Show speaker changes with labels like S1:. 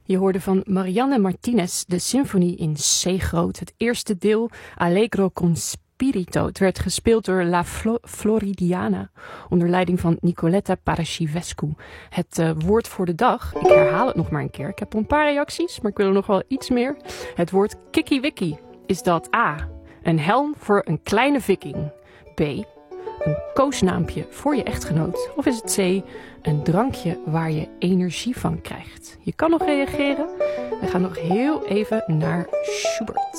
S1: Je hoorde van Marianne Martinez de symfonie in C groot. Het eerste deel, Allegro con spirito. Het werd gespeeld door La Floridiana onder leiding van Nicoletta Paraschivescu. Het woord voor de dag, ik herhaal het nog maar een keer. Ik heb al een paar reacties, maar ik wil er nog wel iets meer. Het woord kikkiwikkie. Is dat A, een helm voor een kleine viking? B, een koosnaampje voor je echtgenoot? Of is het C, een drankje waar je energie van krijgt? Je kan nog reageren. We gaan nog heel even naar Schubert.